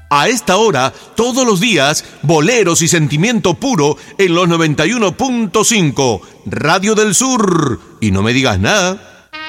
A esta hora, todos los días, boleros y sentimiento puro en los 91.5, Radio del Sur. Y no me digas nada.